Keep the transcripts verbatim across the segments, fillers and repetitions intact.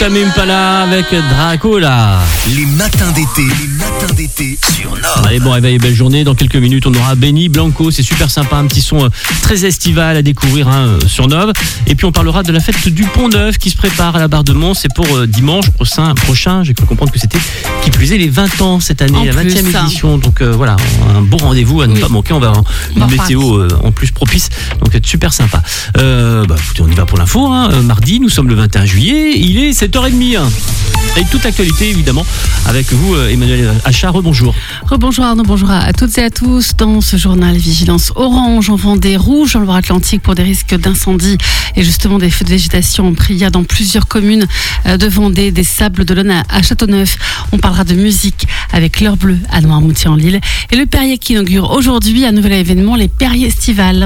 Tame Impala avec Dracula. Les matins d'été, les matins d'été sur Nord. Allez, bon réveil, belle journée. Dans quelques minutes, on aura Benny Blanco. C'est super sympa, un petit son très estival à découvrir hein, sur Nov. Et puis on parlera de la fête du Pont Neuf qui se prépare à la Barre de Mont. C'est pour euh, dimanche prochain. prochain. J'ai cru comprendre que c'était qui plus est les vingt ans cette année, en la vingtième plus, édition. Donc euh, voilà, un bon rendez-vous à ne oui. pas manquer. On va avoir une météo euh, en plus propice. Donc être super sympa. Euh, bah, écoutez, on y va pour l'info. Hein. Mardi, nous sommes le vingt et un juillet. Il est sept heures trente. Hein. Et toute l'actualité évidemment avec vous Emmanuel Achard, rebonjour. Rebonjour Arnaud, bonjour à toutes et à tous. Dans ce journal, vigilance orange en Vendée, rouge en Loire-Atlantique pour des risques d'incendie et justement des feux de végétation en prière dans plusieurs communes de Vendée, des Sables d'Olonne à Châteauneuf. On parlera de musique avec l'heure bleue à Noirmoutier-en-l'Île et le Perrier qui inaugure aujourd'hui un nouvel événement, les Perriers estivales.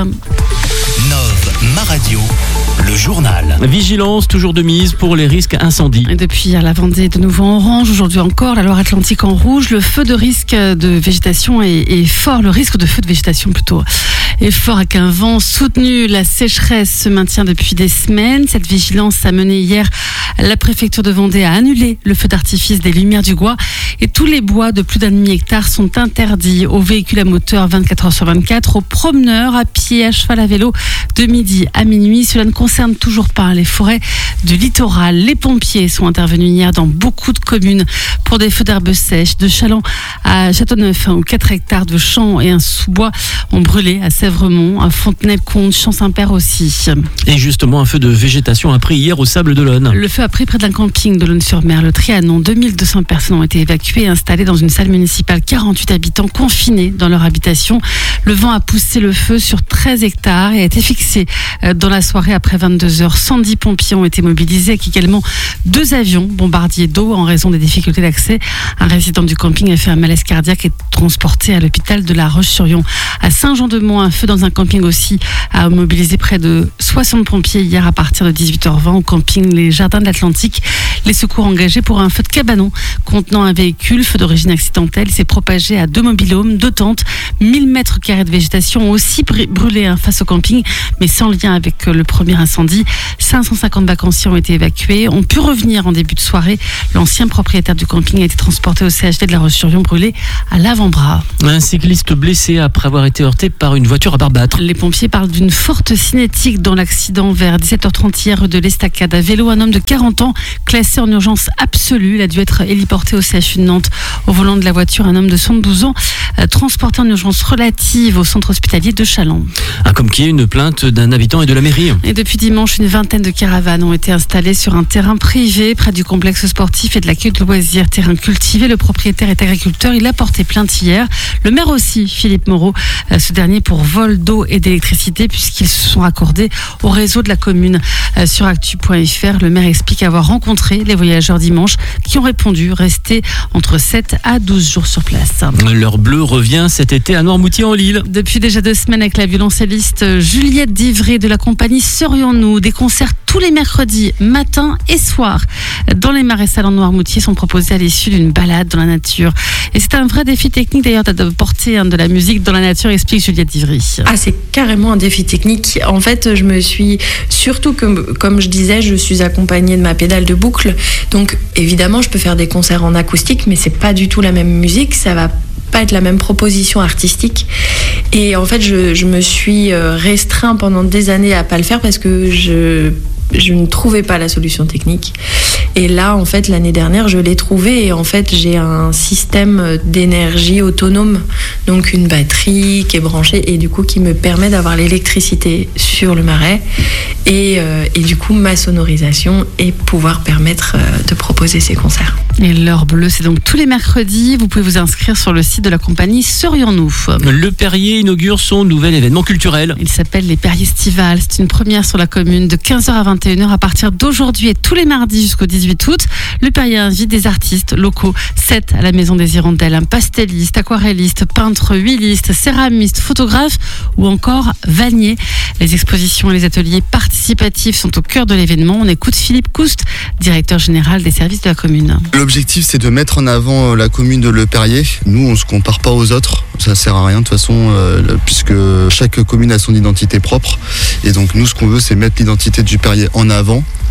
Nov, ma radio, le journal. Vigilance toujours de mise pour les risques incendies. Et depuis hier, la Vendée est de nouveau en orange, aujourd'hui encore, la Loire-Atlantique en rouge. Le feu de risque de végétation est, est fort, le risque de feu de végétation plutôt est fort avec un vent soutenu. La sécheresse se maintient depuis des semaines. Cette vigilance a mené hier la préfecture de Vendée à annuler le feu d'artifice des Lumières du Gois et tous les bois de plus d'un demi-hectare sont interdits aux véhicules à moteur vingt-quatre heures sur vingt-quatre, aux promeneurs à pied, à cheval, à vélo de midi à minuit. Cela ne concerne toujours pas les forêts du littoral. Les pompiers sont intervenus hier dans beaucoup de communes pour des feux d'herbes sèches, de Chaland à Châteauneuf, où quatre hectares de champs et un sous-bois ont brûlé à Sèvremont, à Fontenay-le-Comte, Champ-Saint-Père aussi. Et justement, un feu de végétation a pris hier au Sable d'Olonne. Le feu a pris près d'un camping d'Olonne-sur-Mer, le Trianon. deux mille deux cents personnes ont été évacuées et installées dans une salle municipale. quarante-huit habitants confinés dans leur habitation. Le vent a poussé le feu sur treize hectares et a été fixé dans la soirée après vingt-deux heures. cent dix pompiers ont été mobilisés avec également deux avions bombardiers d'eau en raison des difficultés d'accès. Un résident du camping a fait un malaise cardiaque et est transporté à l'hôpital de La Roche-sur-Yon. À Saint-Jean-de-Mont, un feu dans un camping aussi a mobilisé près de soixante pompiers hier à partir de dix-huit heures vingt au camping Les Jardins de l'Atlantique. Les secours engagés pour un feu de cabanon contenant un véhicule, feu d'origine accidentelle, s'est propagé à deux mobil-homes, deux tentes, mille mètres carrés de végétation ont aussi brûlé hein, face au camping, mais sans lien avec le premier incendie. cinq cent cinquante vacanciers ont été évacués, ont pu revenir en début de soirée. L'ancien propriétaire du camping a été transporté au C H D de La Roche-sur-Yon, brûlé à l'avant-bras. Un cycliste blessé après avoir été heurté par une voiture à Barbâtre. Les pompiers parlent d'une forte cinétique dans l'accident vers dix-sept heures trente hier rue de l'Estacade. À vélo, un homme de quarante ans classé en urgence absolue. Il a dû être héliporté au C H U de Nantes. Au volant de la voiture, un homme de soixante-douze ans euh, transporté en urgence relative au centre hospitalier de Chaland. Ah, comme qui est une plainte d'un habitant et de la mairie. Et depuis dimanche, une vingtaine de caravanes ont été installées sur un terrain privé près du complexe sportif et de l'accueil de loisirs. Terrain cultivé, le propriétaire est agriculteur. Il a porté plainte hier. Le maire aussi, Philippe Moreau, euh, ce dernier pour vol d'eau et d'électricité puisqu'ils se sont raccordés au réseau de la commune. Euh, sur actu point f r, le maire explique avoir rencontré les voyageurs dimanche qui ont répondu rester entre sept à douze jours sur place. L'heure bleue revient cet été à Noirmoutier-en-l'Île. Depuis déjà deux semaines avec la violoncelliste Juliette Divray de la compagnie Serions-nous, des concerts tous les mercredis, matin et soir, dans les marais salants de Noirmoutier sont proposés à l'issue d'une balade dans la nature. Et c'est un vrai défi technique d'ailleurs de porter hein, de la musique dans la nature, explique Juliette Divray. Ah, c'est carrément un défi technique. En fait, je me suis, surtout que, comme je disais, je suis accompagnée de ma pédale de boucle. Donc, évidemment, je peux faire des concerts en acoustique, mais c'est pas du tout la même musique. Ça va pas être la même proposition artistique. Et en fait, je, je me suis restreint pendant des années à pas le faire parce que je je ne trouvais pas la solution technique. Et là, en fait, l'année dernière, je l'ai trouvé. Et en fait, j'ai un système d'énergie autonome, donc une batterie qui est branchée et du coup qui me permet d'avoir l'électricité sur le marais et, euh, et du coup ma sonorisation et pouvoir permettre euh, de proposer ces concerts. Et l'heure bleue, c'est donc tous les mercredis. Vous pouvez vous inscrire sur le site de la compagnie Serions-nous. Le Perrier inaugure son nouvel événement culturel. Il s'appelle les Perriers estivales. C'est une première sur la commune de quinze heures à vingt et une heures à partir d'aujourd'hui et tous les mardis jusqu'au dix-huit août. Le Perrier invite des artistes locaux. sept à la Maison des Hirondelles. Un pastelliste, aquarelliste, peintre, huiliste, céramiste, photographe ou encore vannier. Les expositions et les ateliers participatifs sont au cœur de l'événement. On écoute Philippe Coust, directeur général des services de la commune. L'objectif, c'est de mettre en avant la commune de Le Perrier. Nous, on ne se compare pas aux autres. Ça sert à rien de toute façon, euh, puisque chaque commune a son identité propre. Et donc, nous, ce qu'on veut, c'est mettre l'identité du Perrier en avant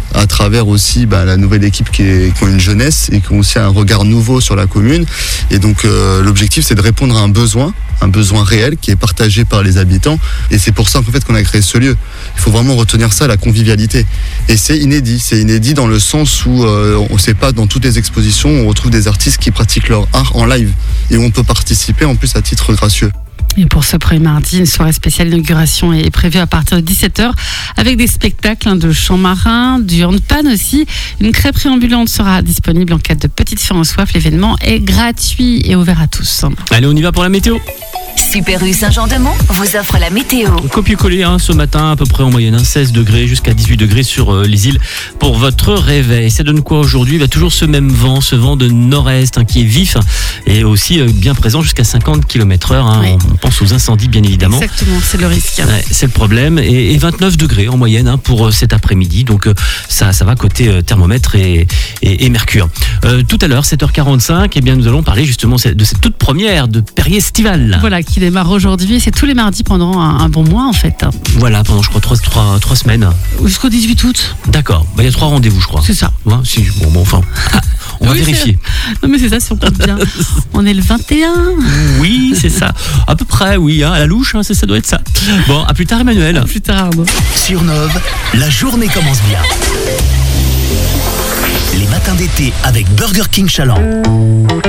à travers aussi bah, la nouvelle équipe qui, est, qui ont une jeunesse et qui ont aussi un regard nouveau sur la commune. Et donc euh, l'objectif c'est de répondre à un besoin, un besoin réel qui est partagé par les habitants. Et c'est pour ça qu'en fait qu'on a créé ce lieu. Il faut vraiment retenir ça, la convivialité. Et c'est inédit, c'est inédit dans le sens où euh, on ne sait pas, dans toutes les expositions, on retrouve des artistes qui pratiquent leur art en live et où on peut participer en plus à titre gracieux. Et pour ce premier mardi, une soirée spéciale inauguration est prévue à partir de dix-sept heures avec des spectacles hein, de chant marin, du handpan aussi. Une crêperie ambulante sera disponible en cas de petite faim ou soif. L'événement est gratuit et ouvert à tous. Allez, on y va pour la météo. Super U Saint-Jean-de-Mont vous offre la météo. Copier-coller hein, ce matin, à peu près en moyenne, hein, seize degrés jusqu'à dix-huit degrés sur euh, les îles pour votre réveil. Ça donne quoi aujourd'hui ? Bah, toujours ce même vent, ce vent de nord-est hein, qui est vif et aussi euh, bien présent jusqu'à cinquante kilomètres heure. Hein. Oui. On, on pense aux incendies, bien évidemment. Exactement, c'est le risque. Ouais, c'est le problème. Et, et vingt-neuf degrés en moyenne hein, pour euh, cet après-midi. Donc euh, ça, ça va côté euh, thermomètre et, et, et mercure. Euh, tout à l'heure, sept heures quarante-cinq, eh bien, nous allons parler justement de cette toute première de Perrier Estival. Voilà, qui démarre aujourd'hui. C'est tous les mardis pendant un, un bon mois en fait. Voilà, pendant je crois trois, trois, trois semaines. Jusqu'au dix-huit août. D'accord. Bah, il y a trois rendez-vous, je crois. C'est ça. Ouais, si, bon, bon, enfin, on oui, va vérifier. C'est... Non mais c'est ça, si on compte bien. On est le vingt et un. Oui, c'est ça. À peu près, oui. Hein, à la louche, hein, ça, ça doit être ça. Bon, à plus tard, Emmanuel. À plus tard, Arnaud. Sur Nove, la journée commence bien. Les matins d'été avec Burger King Chaland.